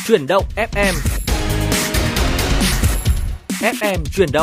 Chuyển động FM. FM chuyển động.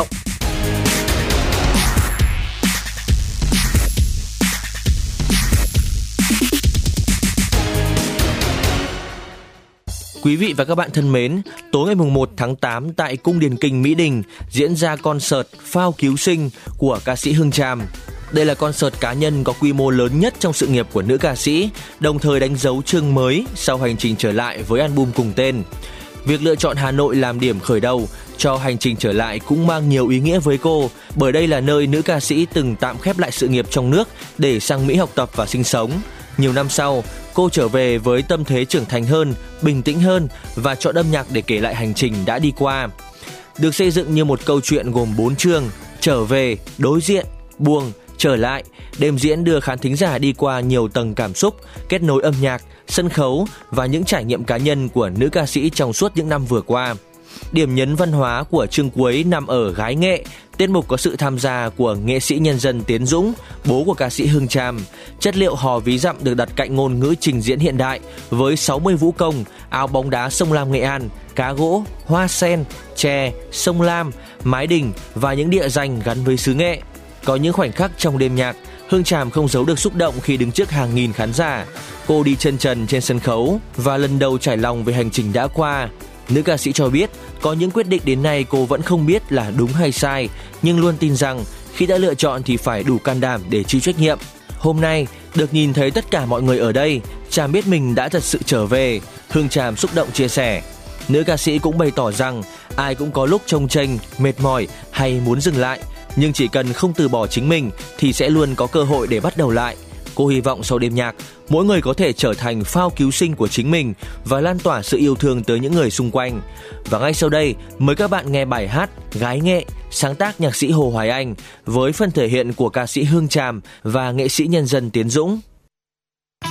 Quý vị và các bạn thân mến, tối ngày 1 tháng 8 tại Cung Điển Kinh Mỹ Đình diễn ra concert Phao Cứu Sinh của ca sĩ Hương Tràm. Đây là concert cá nhân có quy mô lớn nhất trong sự nghiệp của nữ ca sĩ, đồng thời đánh dấu chương mới sau hành trình trở lại với album cùng tên. Việc lựa chọn Hà Nội làm điểm khởi đầu cho hành trình trở lại cũng mang nhiều ý nghĩa với cô, bởi đây là nơi nữ ca sĩ từng tạm khép lại sự nghiệp trong nước để sang Mỹ học tập và sinh sống. Nhiều năm sau, cô trở về với tâm thế trưởng thành hơn, bình tĩnh hơn và chọn âm nhạc để kể lại hành trình đã đi qua. Được xây dựng như một câu chuyện gồm 4 chương: trở về, đối diện, buông, trở lại. Đêm diễn đưa khán thính giả đi qua nhiều tầng cảm xúc, kết nối âm nhạc, sân khấu và những trải nghiệm cá nhân của nữ ca sĩ trong suốt những năm vừa qua. Điểm nhấn văn hóa của chương cuối nằm ở Gái Nghệ. Tiết mục có sự tham gia của nghệ sĩ nhân dân Tiến Dũng, bố của ca sĩ Hương Tràm. Chất liệu hò ví dặm được đặt cạnh ngôn ngữ trình diễn hiện đại với 60 vũ công, áo bóng đá sông Lam Nghệ An, cá gỗ, hoa sen, chè, sông Lam, mái đình và những địa danh gắn với xứ Nghệ. Có những khoảnh khắc trong đêm nhạc, Hương Tràm không giấu được xúc động khi đứng trước hàng nghìn khán giả. Cô đi chân trần trên sân khấu và lần đầu trải lòng về hành trình đã qua. Nữ ca sĩ cho biết có những quyết định đến nay cô vẫn không biết là đúng hay sai, nhưng luôn tin rằng khi đã lựa chọn thì phải đủ can đảm để chịu trách nhiệm. Hôm nay, được nhìn thấy tất cả mọi người ở đây, Tràm biết mình đã thật sự trở về, Hương Tràm xúc động chia sẻ. Nữ ca sĩ cũng bày tỏ rằng ai cũng có lúc chông chênh, mệt mỏi hay muốn dừng lại, nhưng chỉ cần không từ bỏ chính mình thì sẽ luôn có cơ hội để bắt đầu lại. Cô hy vọng sau đêm nhạc, mỗi người có thể trở thành phao cứu sinh của chính mình và lan tỏa sự yêu thương tới những người xung quanh. Và ngay sau đây, mời các bạn nghe bài hát Gái Nghệ, sáng tác nhạc sĩ Hồ Hoài Anh với phần thể hiện của ca sĩ Hương Tràm và nghệ sĩ nhân dân Tiến Dũng.